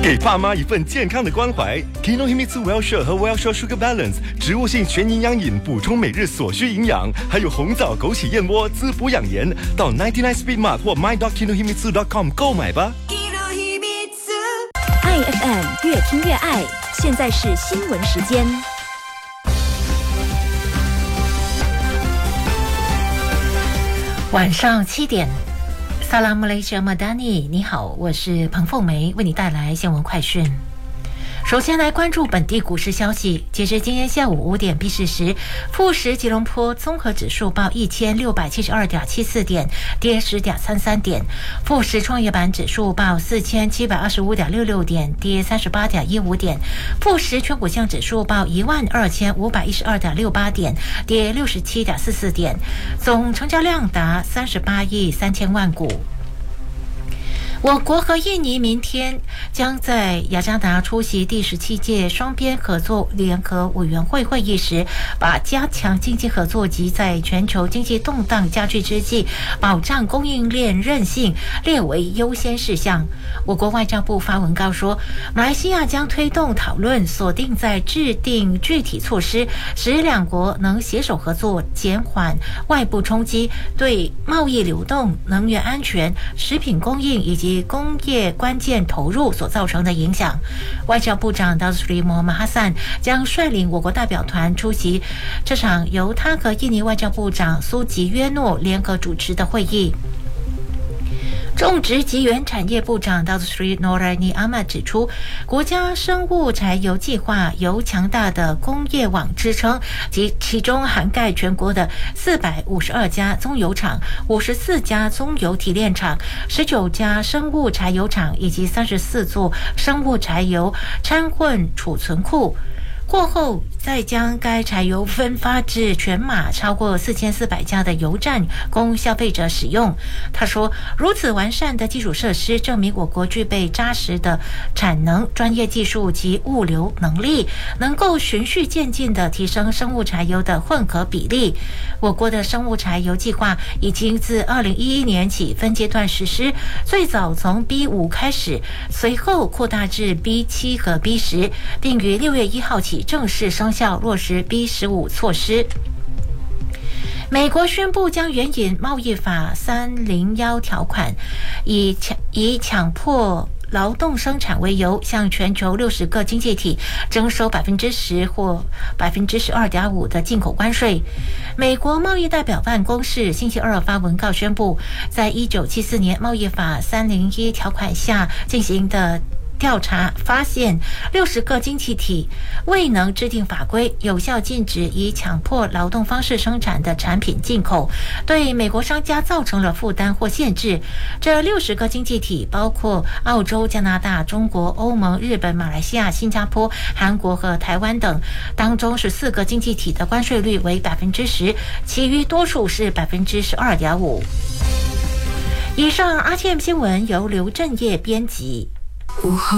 给爸妈一份健康的关怀。Kinohimitsu Well-Share 和 Well-Share Sugar Balance 植物性全营养饮，补充每日所需营养，还有红枣枸杞燕窝滋补养颜。到99 Speed Mart 或 my.kinohimitsu.com 购买吧。 爱 FM 越听越爱，现在是新闻时间。 晚上7点。萨拉姆雷什马达尼，你好，我是彭凤梅，为你带来新闻快讯。首先来关注本地股市消息。截至今天下午5点闭市时，富时吉隆坡综合指数报1672.74点，跌10.33点；富时创业板指数报4725.66点，跌38.15点；富时全股项指数报12512.68点，跌67.44点。总成交量达38亿3千万股。我国和印尼明天将在雅加达出席第17届双边合作联合委员会会议时，把加强经济合作及在全球经济动荡加剧之际保障供应链韧性列为优先事项。我国外交部发文告说，马来西亚将推动讨论，锁定在制定具体措施，使两国能携手合作，减缓外部冲击对贸易流动、能源安全、食品供应以及工业关键投入所造成的影响。外交部长达斯里摩马哈散将率领我国代表团出席这场由他和印尼外交部长苏吉约诺联合主持的会议。种植及原产业部长达斯里诺拉尼阿玛指出，国家生物柴油计划由强大的工业网支撑，及其中涵盖全国的452家棕油厂、54家棕油提炼厂、19家生物柴油厂以及34座生物柴油掺混储存库。过后再将该柴油分发至全马超过4400家的油站供消费者使用。他说，如此完善的基础设施证明我国具备扎实的产能、专业技术及物流能力，能够循序渐进地提升生物柴油的混合比例。我国的生物柴油计划已经自2011年起分阶段实施，最早从 B5 开始，随后扩大至 B7 和 B10， 并于6月1号起正式生效落实 B15 措施。美国宣布将援引贸易法301条款，以强迫劳动生产为由，向全球60个经济体征收 10% 或 12.5% 的进口关税。美国贸易代表办公室星期二发文告宣布，在1974年贸易法301条款下进行的调查发现，60个经济体未能制定法规，有效禁止以强迫劳动方式生产的产品进口，对美国商家造成了负担或限制。这60个经济体包括澳洲、加拿大、中国、欧盟、日本、马来西亚、新加坡、韩国和台湾等，当中14个经济体的关税率为 10%， 其余多数是 12.5%。以上 RTM 新闻由刘正业编辑。